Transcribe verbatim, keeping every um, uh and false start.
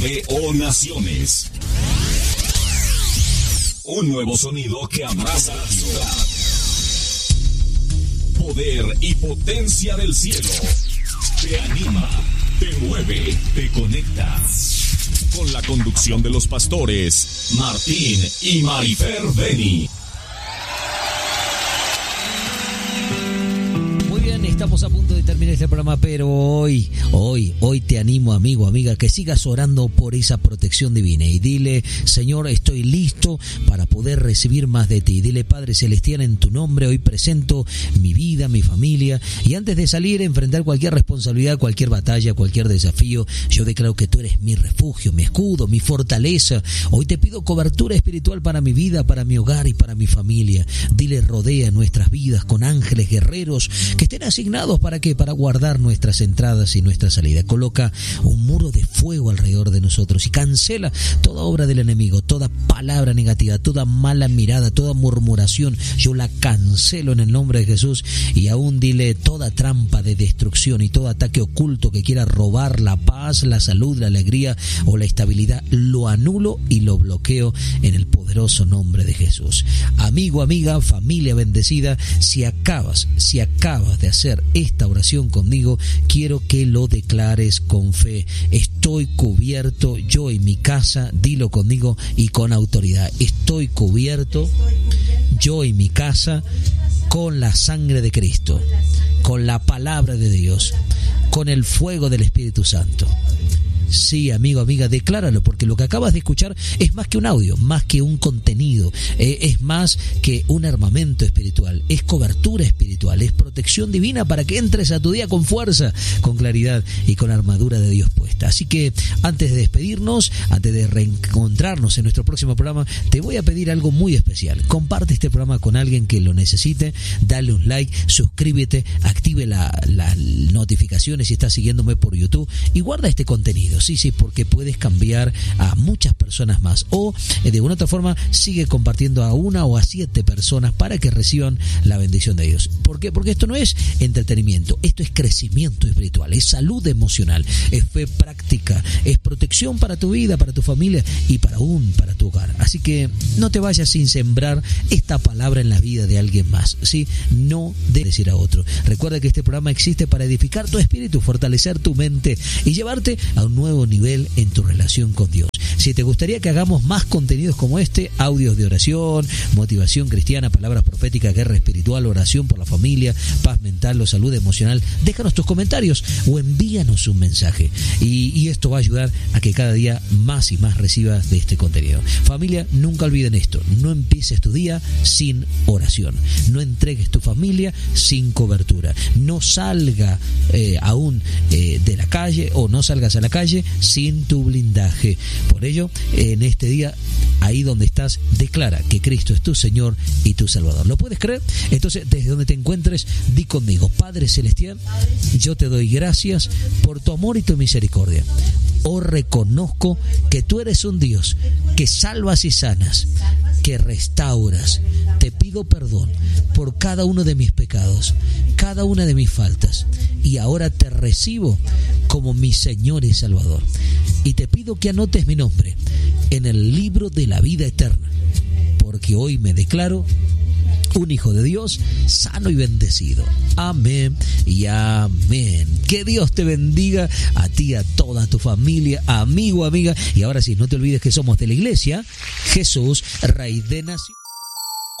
E O Naciones. Un nuevo sonido que abraza la ciudad. Poder y potencia del cielo. Te anima, te mueve, te conecta. Con la conducción de los pastores Martín y Marifer Beni. Estamos a punto de terminar este programa, pero hoy, hoy, hoy te animo, amigo, amiga, que sigas orando por esa protección divina y dile: Señor, estoy listo para poder recibir más de ti. Dile: Padre Celestial, en tu nombre hoy presento mi vida, mi familia, y antes de salir a enfrentar cualquier responsabilidad, cualquier batalla, cualquier desafío, yo declaro que tú eres mi refugio, mi escudo, mi fortaleza. Hoy te pido cobertura espiritual para mi vida, para mi hogar y para mi familia. Dile: rodea nuestras vidas con ángeles guerreros que estén asignados ¿para qué? Para guardar nuestras entradas y nuestra salida. Coloca un muro de fuego alrededor de nosotros y cancela toda obra del enemigo, toda palabra negativa, toda mala mirada, toda murmuración. Yo la cancelo en el nombre de Jesús, y aún dile: toda trampa de destrucción y todo ataque oculto que quiera robar la paz, la salud, la alegría o la estabilidad, lo anulo y lo bloqueo en el poderoso nombre de Jesús. Amigo, amiga, familia bendecida, si acabas, si acabas de hacer esta oración conmigo, quiero que lo declares con fe. Estoy cubierto, yo y mi casa, dilo conmigo y con autoridad. Estoy cubierto, yo y mi casa, con la sangre de Cristo, con la palabra de Dios, con el fuego del Espíritu Santo. Sí, amigo, amiga, decláralo, porque lo que acabas de escuchar es más que un audio, más que un contenido, eh, es más que un armamento espiritual, es cobertura espiritual, es protección divina para que entres a tu día con fuerza, con claridad y con la armadura de Dios puesta. Así que antes de despedirnos, antes de reencontrarnos en nuestro próximo programa, te voy a pedir algo muy especial. Comparte este programa con alguien que lo necesite, dale un like, suscríbete, active las la notificaciones si estás siguiéndome por YouTube y guarda este contenido. Sí, sí, porque puedes cambiar a muchas personas más. O eh, de una otra forma, sigue compartiendo a una o a siete personas para que reciban la bendición de Dios. ¿Por qué? Porque esto no es entretenimiento, esto es crecimiento espiritual, es salud emocional, es fe práctica, es protección para tu vida, para tu familia y para aún para tu hogar. Así que no te vayas sin sembrar esta palabra en la vida de alguien más, ¿sí? No de decir a otro. Recuerda que este programa existe para edificar tu espíritu, fortalecer tu mente y llevarte a un nuevo nivel en tu relación con Dios. Si te gustaría que hagamos más contenidos como este, audios de oración, motivación cristiana, palabras proféticas, guerra espiritual, oración por la familia, paz mental o salud emocional, déjanos tus comentarios o envíanos un mensaje. Y, y esto va a ayudar a que cada día más y más recibas de este contenido. Familia, nunca olviden esto: no empieces tu día sin oración. No entregues tu familia sin cobertura. No salga eh, aún eh, de la calle o no salgas a la calle sin tu blindaje. Por ello, en este día, ahí donde estás, declara que Cristo es tu Señor y tu Salvador. ¿Lo puedes creer? Entonces, desde donde te encuentres, di conmigo: Padre Celestial, yo te doy gracias por tu amor y tu misericordia. Hoy reconozco que tú eres un Dios que salvas y sanas, que restauras. Te pido perdón por cada uno de mis pecados, cada una de mis faltas, y ahora te recibo como mi Señor y Salvador. Y te pido que anotes mi nombre en el libro de la vida eterna, porque hoy me declaro un hijo de Dios, sano y bendecido. Amén y amén. Que Dios te bendiga a ti, a toda tu familia, amigo, amiga. Y ahora sí, no te olvides que somos de la iglesia Jesús, Rey de Nación.